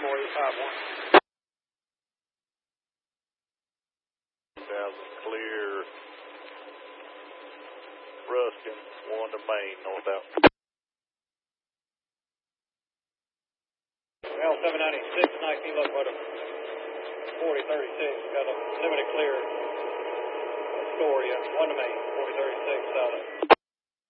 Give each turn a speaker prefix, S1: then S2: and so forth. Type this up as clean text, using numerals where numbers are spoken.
S1: More 851.
S2: 1000 clear. Ruskin, 1 to Main, northbound.
S1: Well, 796, 19 locomotive. 4036, got a limited clear. Astoria, 1 to Main, 4036, solid.